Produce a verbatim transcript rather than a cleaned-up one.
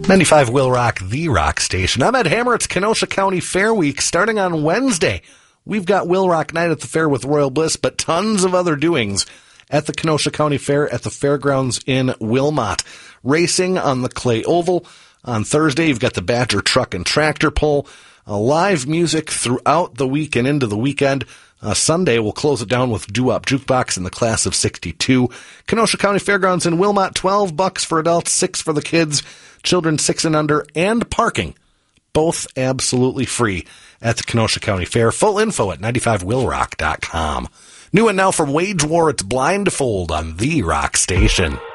ninety-five Will Rock, the rock station. I'm Ed Hammer. It's Kenosha County Fair Week starting on Wednesday. We've got Will Rock Night at the fair with Royal Bliss, but tons of other doings at the Kenosha County Fair at the fairgrounds in Wilmot. Racing on the Clay Oval. On Thursday, you've got the Badger Truck and Tractor Pull. Uh, live music throughout the week and into the weekend. Uh, Sunday, we'll close it down with Doo-Wop Jukebox in the class of sixty-two. Kenosha County Fairgrounds in Wilmot, twelve bucks for adults, six for the kids, children six and under, and parking. Both absolutely free at the Kenosha County Fair. Full info at ninety-five will rock dot com. New and now from Wage War, it's Blindfold on the Rock Station.